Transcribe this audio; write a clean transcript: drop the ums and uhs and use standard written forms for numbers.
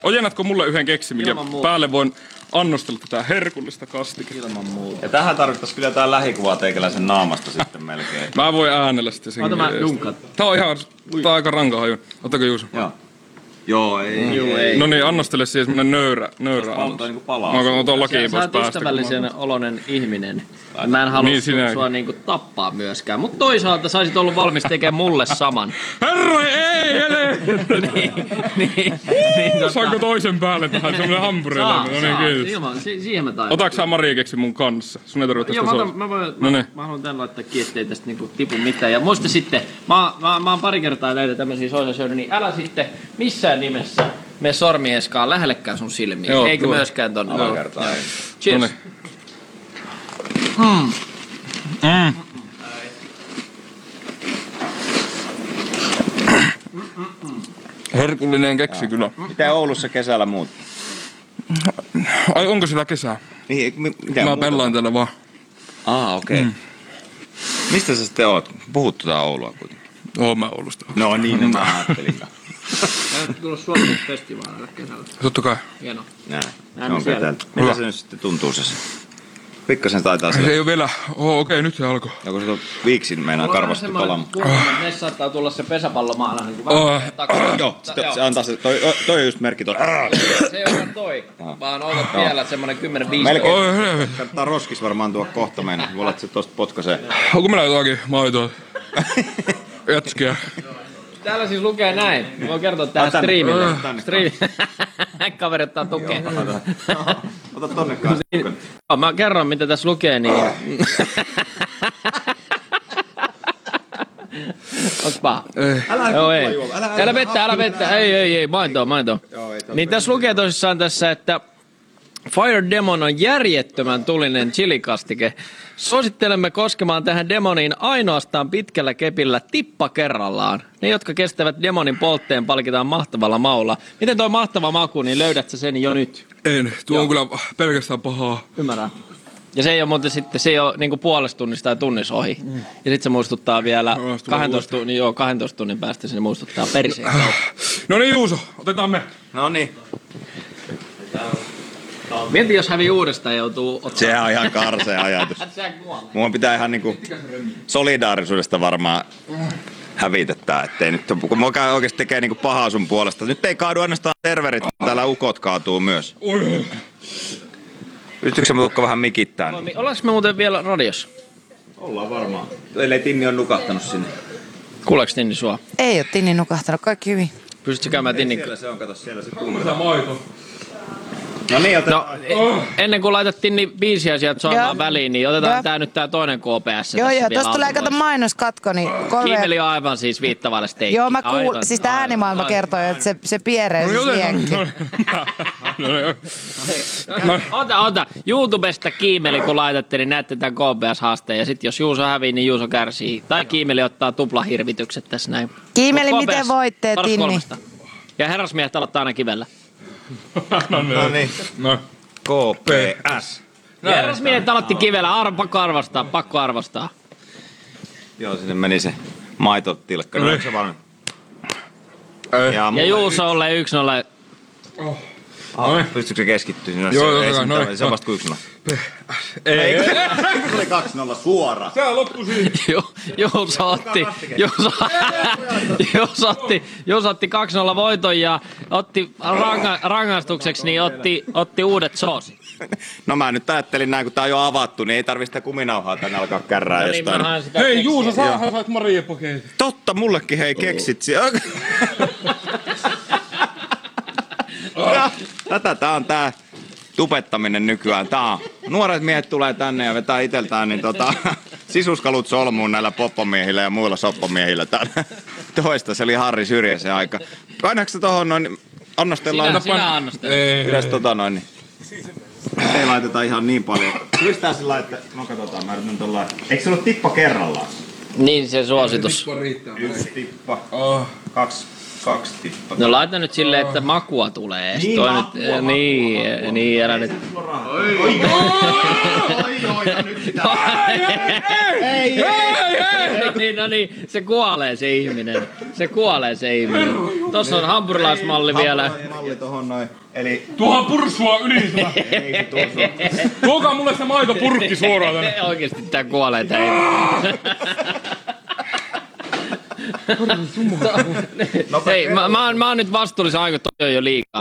Ojennatko mulle yhden keksin, mikä päälle voin annostella tätä herkullista kastiketta? Ilman muuta. Ja tähän tarvittaisi kyllä jotain lähikuvaa teikäläisen naamasta sitten melkein. Mä voin äänellä sitten sen. Ota mä dunkat. Tää on ihan, tää on aika ranka haju. Ottako Juuso? Joo, ei. No niin, annostele siihen semmonen nöyrä annos. Niinku palaa. Mä oon tuon lakiin pois Sä oot päästä. ystävällisen oloinen ihminen. Mä en halua Niin sua niinku tappaa myöskään. Mut toisaalta saisit ollut valmis tekemään mulle saman. Herra, ei, niin, Saanko toisen päälle tähän? Semmonen hampurilainen. No niin, kiitos. Ilman, siihen mä taidan. Otatko sä Maria keksin mun kanssa? Sun ei tarvitse tästä Joo, mä haluan tän laittaa kiinni, ettei tästä niinku tipu mitään. Ja muista sitten, mä oon pari kertaa näitä tämmösiä soisasyönyt, niin älä sitten missään nimessä mene sormieskaan lähellekään sun silmiin. Joo, eikä tuo. myöskään tonne. Alakertaan. Cheers. Herkullinen keksi kyllä. Mitä Oulussa kesällä muut? Ai onko sillä kesää? Niin, mitä Mä muuta? pellaan täällä vaan. Okei. Mistä sä sitten oot? Puhut Oulua kuitenkin. Oon mä Oulusta. No niin, mä ajattelin. Mä tulla Suomen festivaalille kesällä. Totta kai. Hieno. Näin. Näin On siellä. täältä. Mitä se nyt sitten tuntuu se? Pikkasen taitaa Se se. ei oo vielä. Okei, nyt se alkoi. Joku se viiksin meinaa karvasti palamaan. Meissä saattaa tulla se pesäpallomaana niin Oh. takaa. Joo, se antaa se. Toi on just merkki toi. Se ei ole toi, vaan otat vielä semmonen 10-15. Melkein. Oi helvetti. Kannattaa roskis varmaan tuo kohta mennä. Voi olla, että se tosta potkaisee. Onko meillä jotakin maitoa? Jätskiä. Täällä siis lukee näin. Mä voin kertoa tähän tänne. striimille. Kaveri ottaa tukea. Ota tonne kanssa. Mä kerron mitä tässä lukee, niin... Onks paha? Joo, ei. Älä vettä. Ei. Maitoa. Niin tässä lukee tosissaan tässä, että Fire Demon on järjettömän tulinen chilikastike. Suosittelemme koskemaan tähän demoniin ainoastaan pitkällä kepillä tippa kerrallaan. Ne, jotka kestävät demonin poltteen, palkitaan mahtavalla maulla. Miten toi mahtava maku, niin löydät sä sen jo nyt? En, tuo on kyllä pelkästään pahaa. Ymmärrän. Ja se ei ole muuten sitten, se ei ole niinku puolesta tunnista tai tunnissa ohi. Ja sit se muistuttaa vielä 12 tunnin päästä, se muistuttaa perseen kautta. No niin Juuso, otetaan me. No niin. Mieti, jos hävii uudestaan ja joutuu ottaa. Sehän on ihan karsea ajatus. Sä kuolet. Mun pitää ihan niinku solidaarisuudesta varmaan hävitettää, ettei nyt, kun mä oikeesti tekee niinku pahaa sun puolesta. Nyt ei kaadu ainoastaan serverit, täällä ukot kaatuu myös. Pystytkö sä muukka vähän mikittää? Niin? Ollaanko me muuten vielä radiossa? Ollaan varmaan. Ellei Tinni on nukahtanut sinne. Kuuleeko Tinni sua? Ei oo Tinni nukahtanut, kaikki hyvin. Pystytkö käymään Tinni? Siellä se on, kato siellä se Mitä tuntuu. maito? No niin, No, ennen kuin laitat Tinni biisiä sieltä soimaan Joo. väliin, niin otetaan Joo. tää nyt tää toinen KPS. Joo, vielä tosta tulee kato alkuvuodesta. mainoskatko, niin Kiimeli on aivan siis viittavalle steikki. Joo, mä Aivan, siis tää äänimaailma kertoo, että se pieree se sienkki. Ota. YouTubesta Kiimeli, kun laitatte, niin näette tämän KPS-haasteen. Ja sit jos Juuso hävii, niin Juuso kärsii. Tai Kiimeli ottaa tuplahirvitykset tässä näin. Kiimeli, Mut miten KPS, voitte, paras Tinni? kolmesta. Ja herrasmiehet aloittaa aina kivellä. No niin. No. KPS. Ja herrasmiehet aloitti kivellä. Pakko arvostaa. Joo, sinne meni se maitotilkka. No, onko se valmis? Ja Juusolle 1-0. Pystytkö se keskittyä? No, Joo, se, no, se on vasta kuin 1-0. Ei. Se oli 2-0 suora. Tää loppui siihen. Juuso otti 2-0 voiton ja otti rangaistukseksi, niin otti uudet soosit. No mä nyt ajattelin näin, kun tää on jo avattu, niin ei tarvi sitä kuminauhaa tänne alkaa kärrää No niin, mä jostain. haen sitä Hei keksiä. Juuso, sä sait Maria paketin. Totta, mullekin hei keksit siellä. Tää on tää tupettaminen nykyään. Tää on. Nuoret miehet tulee tänne ja vetää iteltään niin sisuskalut solmuun näillä poppomiehillä ja muilla soppamiehillä. Toista, se oli Harri Syrjä se aika. Painaatko tohon noin, annostellaan? Sinä annostat. Pidäs noin. Niin. Ei laiteta ihan niin paljon. Tulisi sillä että, no katsotaan, mä yritän tuolla. Eikö se ole tippa kerrallaan? Niin se suositus. Riittää. Yksi tippa, 2 2 tippaa. No laita nyt silleen, että makua tulee. Niin, Toi makua, nyt, makua. niin, älä nyt. Oi, ja nyt sitä. No niin, se kuolee se ihminen. Tossa on hampurilaismalli vielä. Malli tohon noin. Eli Tuohan pursua ylisellä. Tuokaa mulle se maitopurkki suoraan tänne. Oikeesti tää kuolee tää Hei, mä oon nyt vastuullisen aika, toi on jo liikaa.